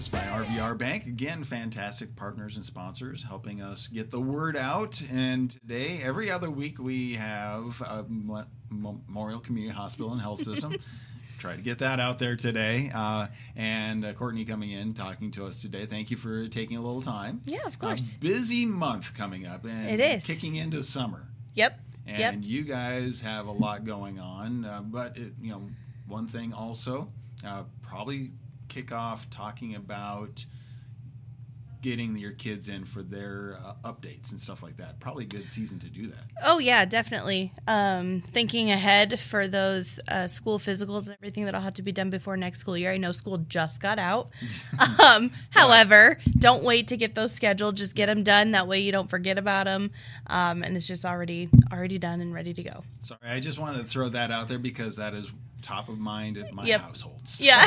us by RVR Bank. Again, fantastic partners and sponsors helping us get the word out. And today, every other week, we have Memorial Community Hospital and Health System. Try to get that out there today. And Courtney coming in, talking to us today. Thank you for taking a little time. Yeah, of course. A busy month coming up. And it is. Kicking into summer. Yep. And you guys have a lot going on. But, one thing also, probably kick off talking about getting your kids in for their updates and stuff like that. Probably a good season to do that. Oh, yeah, definitely. Thinking ahead for those school physicals and everything that'll have to be done before next school year. I know school just got out. However, don't wait to get those scheduled. Just get them done. That way you don't forget about them. And it's just already done and ready to go. Sorry, I just wanted to throw that out there because that is top of mind at my household. So. Yeah.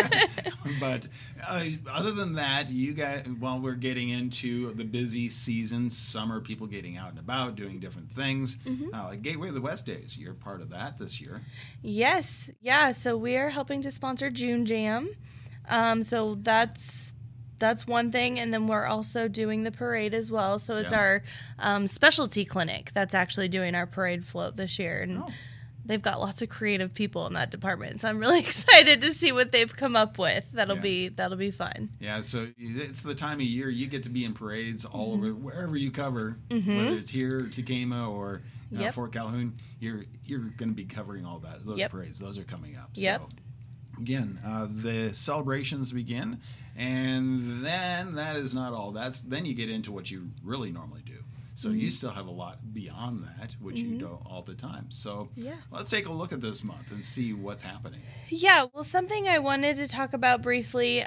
But other than that, you guys, while we're getting into the busy season, summer, people getting out and about, doing different things, like Gateway of the West Days, you're part of that this year. Yes. Yeah. So we are helping to sponsor June Jam. So that's one thing. And then we're also doing the parade as well. So it's our specialty clinic that's actually doing our parade float this year. And they've got lots of creative people in that department, so I'm really excited to see what they've come up with. That'll be fun. Yeah, so it's the time of year you get to be in parades all over wherever you cover, whether it's here, Tekamah, or Fort Calhoun. You're going to be covering all those parades. Those are coming up. Yep. So again, the celebrations begin, and then that is not all. Then you get into what you really normally do. So you still have a lot beyond that, which you do all the time. So let's take a look at this month and see what's happening. Yeah, well, something I wanted to talk about briefly,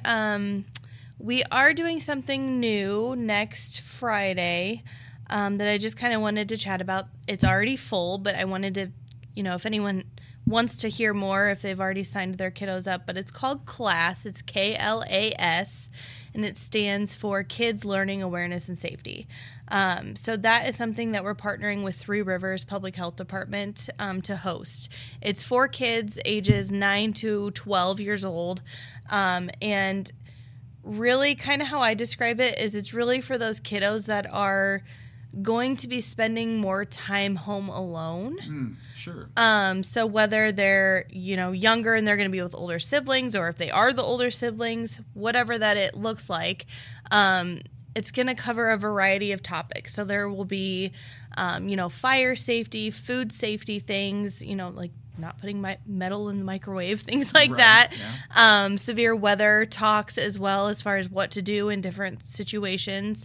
we are doing something new next Friday that I just kind of wanted to chat about. It's already full, but I wanted to, if anyone wants to hear more, if they've already signed their kiddos up. But it's called KLAS. It's KLAS, and it stands for Kids Learning Awareness and Safety. So that is something that we're partnering with Three Rivers Public Health Department to host. It's for kids ages 9 to 12 years old. And really kind of how I describe it is it's really for those kiddos that are going to be spending more time home alone. Sure. So whether they're, younger and they're going to be with older siblings, or if they are the older siblings, whatever that it looks like, it's going to cover a variety of topics. So there will be, fire safety, food safety things, like not putting metal in the microwave, things like that. Yeah. Severe weather talks as well, as far as what to do in different situations.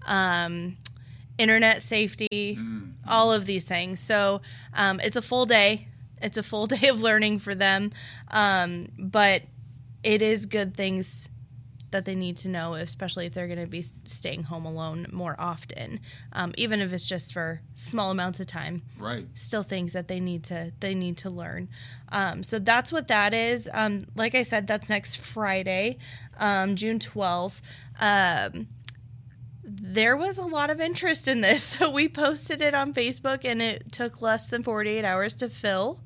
Internet safety, all of these things. So it's a full day. It's a full day of learning for them. But it is good things that they need to know, especially if they're going to be staying home alone more often, even if it's just for small amounts of time. Right. Still things that they need to learn. So that's what that is. Like I said, that's next Friday, June 12th. There was a lot of interest in this, so we posted it on Facebook, and it took less than 48 hours to fill.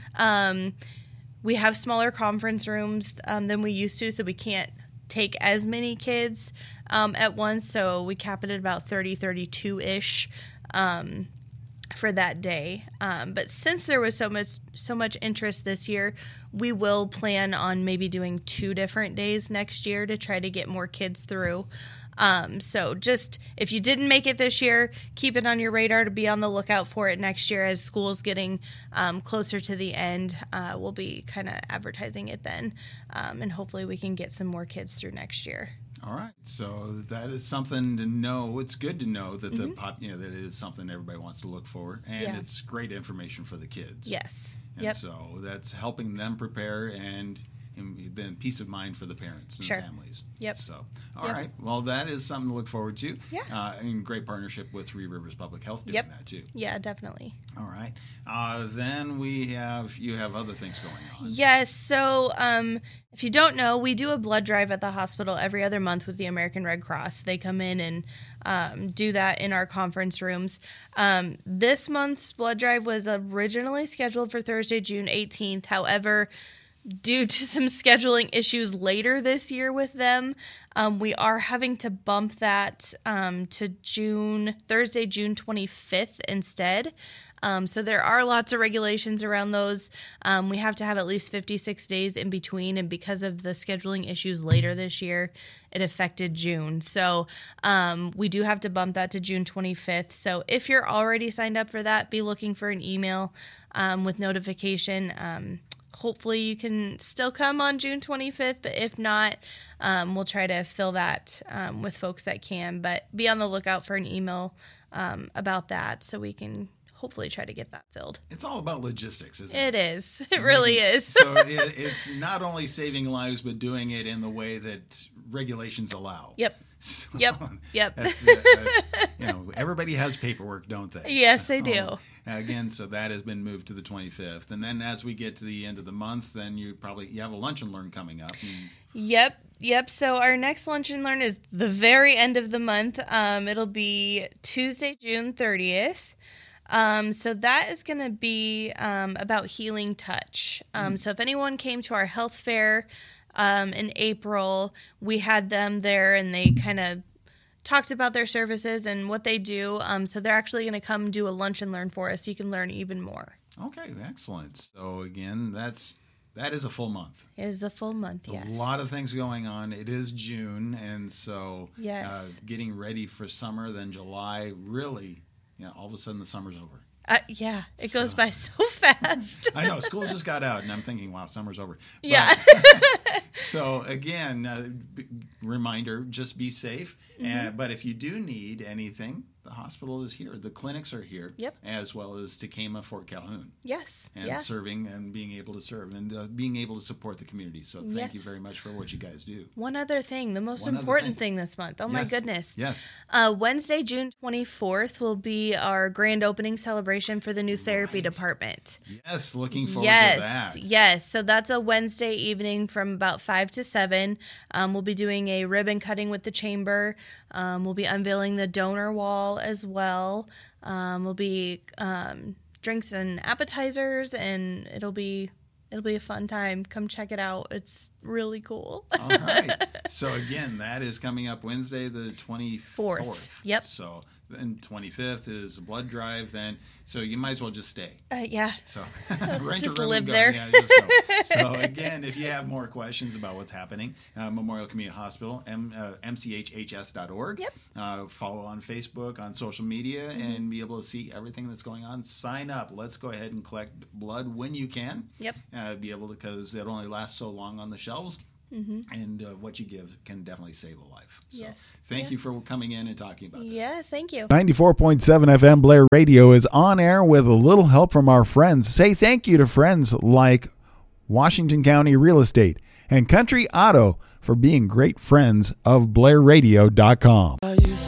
We have smaller conference rooms than we used to, so we can't take as many kids at once, so we cap it at about 32-ish for that day. But since there was so much interest this year, we will plan on maybe doing 2 different days next year to try to get more kids through. So just if you didn't make it this year, keep it on your radar to be on the lookout for it next year. As school's getting closer to the end, we'll be kind of advertising it then, and hopefully we can get some more kids through next year. All right, so that is something to know. It's good to know that that it is something everybody wants to look for, and it's great information for the kids. Yes. And so that's helping them prepare, and then peace of mind for the parents and families. Yep. So, all right. Well, that is something to look forward to. Yeah. In great partnership with Three Rivers Public Health doing that too. Yeah, definitely. All right. Then you have other things going on. Yes. So, if you don't know, we do a blood drive at the hospital every other month with the American Red Cross. They come in and do that in our conference rooms. This month's blood drive was originally scheduled for Thursday, June 18th. However, due to some scheduling issues later this year with them, we are having to bump that to Thursday, June 25th instead. So there are lots of regulations around those. We have to have at least 56 days in between, and because of the scheduling issues later this year, it affected June. So we do have to bump that to June 25th. So if you're already signed up for that, be looking for an email with notification. Hopefully you can still come on June 25th, but if not, we'll try to fill that with folks that can. But be on the lookout for an email about that so we can hopefully try to get that filled. It's all about logistics, isn't it? It is. It really is. So it's not only saving lives, but doing it in the way that regulations allow. Yep. So Yep. That's, everybody has paperwork, don't they? Yes, they do. Again, so that has been moved to the 25th. And then as we get to the end of the month, then you have a lunch and learn coming up. Yep. So our next Lunch and Learn is the very end of the month. It'll be Tuesday, June 30th. So that is going to be about healing touch. So if anyone came to our health fair in April, we had them there and they kind of talked about their services and what they do. So they're actually going to come do a Lunch and Learn for us so you can learn even more. Okay, excellent. So again, that is a full month. It is a full month, yes. A lot of things going on. It is June, and so getting ready for summer, then July, really, all of a sudden the summer's over. Yeah, it goes by so fast. I know, school just got out, and I'm thinking, wow, summer's over. Yeah. So again, reminder, just be safe. Mm-hmm. But if you do need anything, the hospital is here. The clinics are here, as well as Tekamah, Fort Calhoun. Yes. And serving and being able to serve and being able to support the community. So thank you very much for what you guys do. One other thing, the most important thing this month. Oh, my goodness. Yes. Wednesday, June 24th will be our grand opening celebration for the new therapy department. Yes, looking forward to that. Yes. So that's a Wednesday evening from about 5 to 7. We'll be doing a ribbon cutting with the chamber. We'll be unveiling the donor wall as well. We'll be drinks and appetizers, and it'll be a fun time. Come check it out. It's really cool. All right. So again, that is coming up Wednesday the 24th. Yep. So then 25th is a blood drive. Then so you might as well just stay. Yeah. So just live there. Yeah, just go. So again, if you have more questions about what's happening, Memorial Community Hospital, mchhs.org. Yep. Follow on Facebook, on social media, and be able to see everything that's going on. Sign up. Let's go ahead and collect blood when you can. Yep. Be able to, because it only lasts so long on the shelves. Mm-hmm. And what you give can definitely save a life. So yes. Thank you for coming in and talking about this. Yes, thank you. 94.7 FM Blair Radio is on air with a little help from our friends. Say thank you to friends like Washington County Real Estate and Country Auto for being great friends of BlairRadio.com.